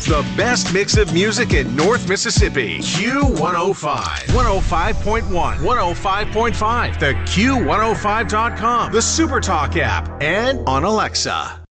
The best mix of music in North Mississippi. Q105. 105.1. 105.5. The Q105.com. The SuperTalk app. And on Alexa.